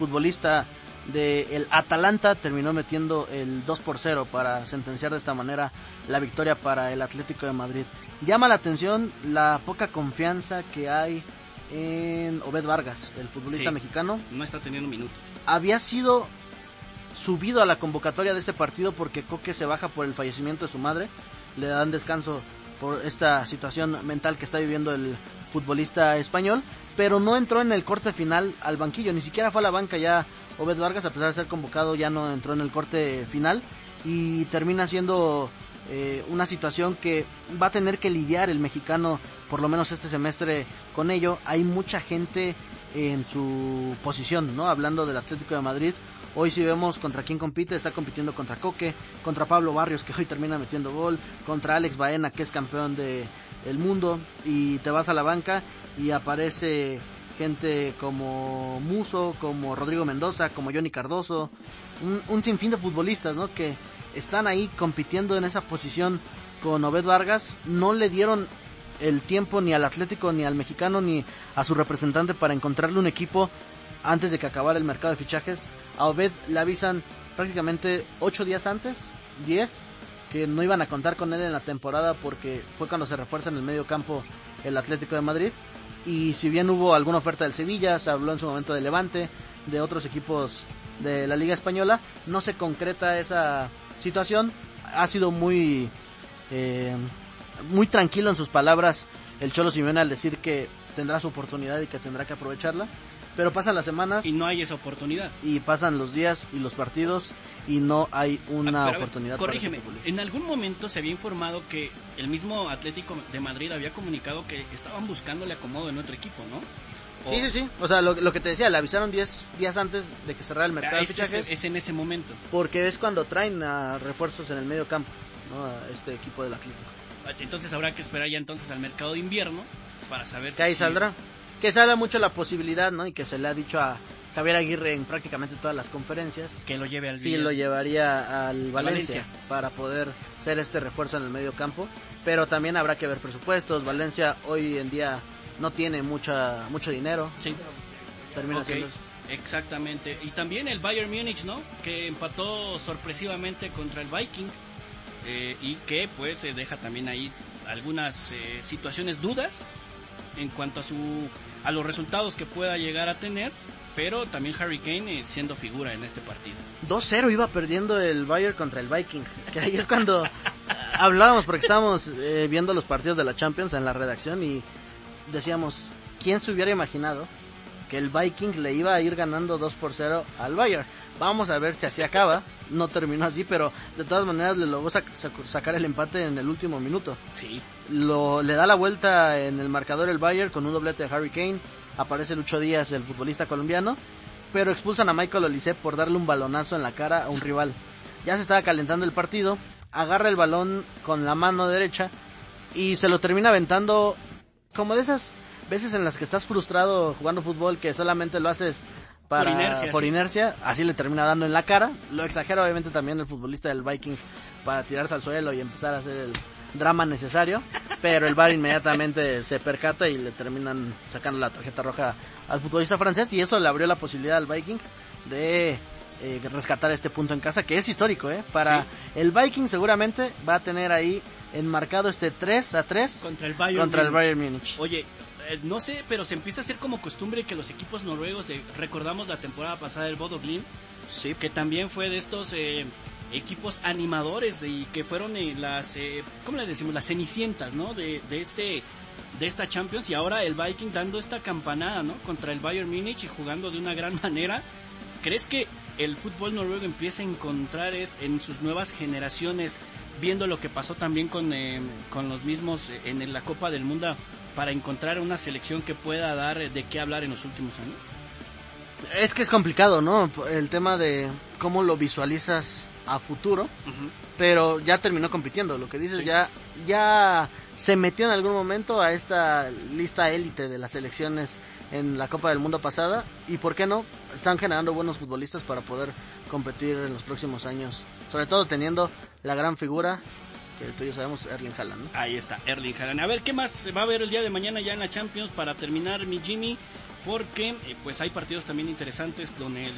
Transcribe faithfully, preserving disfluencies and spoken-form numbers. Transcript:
futbolista del Atalanta terminó metiendo el dos por cero para sentenciar de esta manera la victoria para el Atlético de Madrid. Llama la atención la poca confianza que hay en Obed Vargas, el futbolista sí, mexicano. No está teniendo minutos. Había sido subido a la convocatoria de este partido porque Coque se baja por el fallecimiento de su madre. Le dan descanso por esta situación mental que está viviendo el futbolista español, pero no entró en el corte final al banquillo, ni siquiera fue a la banca ya Obed Vargas, a pesar de ser convocado ya no entró en el corte final y termina siendo eh, una situación que va a tener que lidiar el mexicano por lo menos este semestre con ello. Hay mucha gente en su posición, ¿no? Hablando del Atlético de Madrid, hoy si vemos contra quién compite, está compitiendo contra Coque, contra Pablo Barrios, que hoy termina metiendo gol, contra Alex Baena, que es campeón de el mundo, y te vas a la banca y aparece gente como Muso, como Rodrigo Mendoza, como Johnny Cardoso, un, un sinfín de futbolistas, ¿no? Que están ahí compitiendo en esa posición con Obed Vargas. No le dieron el tiempo ni al Atlético, ni al mexicano, ni a su representante para encontrarle un equipo antes de que acabara el mercado de fichajes. A Obed le avisan prácticamente ocho días antes, diez, que no iban a contar con él en la temporada porque fue cuando se refuerza en el medio campo el Atlético de Madrid. Y si bien hubo alguna oferta del Sevilla, se habló en su momento de Levante, de otros equipos de la Liga Española, no se concreta esa situación. Ha sido muy eh, muy tranquilo en sus palabras el Cholo Simeone al decir que tendrá su oportunidad y que tendrá que aprovecharla. Pero pasan las semanas y no hay esa oportunidad. Y pasan los días y los partidos y no hay una ah, oportunidad. Corrígeme, en algún momento se había informado que el mismo Atlético de Madrid había comunicado que estaban buscándole acomodo en otro equipo, ¿no? O... Sí, sí, sí. O sea, lo, lo que te decía, le avisaron diez días antes de que cerrara el mercado ah, de fichajes. Es, es en ese momento. Porque es cuando traen a refuerzos en el medio campo, ¿no? A este equipo del Atlético. Entonces habrá que esperar ya entonces al mercado de invierno para saber que ahí si... saldrá. Que se habla mucho la posibilidad, ¿no? Y que se le ha dicho a Javier Aguirre en prácticamente todas las conferencias que lo lleve al sí lo llevaría al Valencia, Valencia para poder ser este refuerzo en el medio campo, pero también habrá que ver presupuestos. Valencia hoy en día no tiene mucha mucho dinero. Sí. Termina okay. siendo Exactamente. Y también el Bayern Múnich, ¿no? Que empató sorpresivamente contra el Viking eh, y que pues se eh, deja también ahí algunas eh, situaciones dudas en cuanto a su a los resultados que pueda llegar a tener, pero también Harry Kane eh, siendo figura en este partido. dos cero iba perdiendo el Bayern contra el Viking, que ahí es cuando hablábamos, porque estábamos eh, viendo los partidos de la Champions en la redacción y decíamos, ¿quién se hubiera imaginado que el Viking le iba a ir ganando dos por cero al Bayern? Vamos a ver si así acaba. No terminó así, pero de todas maneras le logró sac- sac- sacar el empate en el último minuto. Sí. Lo, le da la vuelta en el marcador el Bayern con un doblete de Harry Kane. Aparece Lucho Díaz, el futbolista colombiano, pero expulsan a Michael Olise por darle un balonazo en la cara a un rival. Ya se estaba calentando el partido, agarra el balón con la mano derecha y se lo termina aventando como de esas veces en las que estás frustrado jugando fútbol, que solamente lo haces para, por inercia, por sí. inercia, así le termina dando en la cara. Lo exagera obviamente también el futbolista del Viking para tirarse al suelo y empezar a hacer el drama necesario, pero el V A R inmediatamente se percata y le terminan sacando la tarjeta roja al futbolista francés, y eso le abrió la posibilidad al Viking de eh, rescatar este punto en casa, que es histórico, ¿eh? Para sí. El Viking seguramente va a tener ahí enmarcado este tres a tres contra el Bayern, contra el Bayern Múnich. Oye, eh, no sé, pero se empieza a hacer como costumbre que los equipos noruegos, eh, recordamos la temporada pasada el Bodo Glimt, sí, que también fue de estos eh, equipos animadores de, y que fueron eh, las, eh, ¿cómo le decimos? Las cenicientas, ¿no? De, de este de esta Champions, y ahora el Viking dando esta campanada, ¿no? Contra el Bayern Múnich y jugando de una gran manera. ¿Crees que el fútbol noruego empieza a encontrar es, en sus nuevas generaciones, viendo lo que pasó también con, eh, con los mismos eh, en la Copa del Mundo, para encontrar una selección que pueda dar eh, de qué hablar en los últimos años? Es que es complicado, ¿no? El tema de cómo lo visualizas a futuro, uh-huh. Pero ya terminó compitiendo, lo que dices, sí. ya ya se metió en algún momento a esta lista élite de las selecciones en la Copa del Mundo pasada, y por qué no, están generando buenos futbolistas para poder competir en los próximos años, sobre todo teniendo la gran figura que tú y yo sabemos, Erling Haaland, ¿no? Ahí está, Erling Haaland. A ver, ¿qué más va a haber el día de mañana ya en la Champions para terminar, mi Jimmy? Porque eh, pues hay partidos también interesantes con el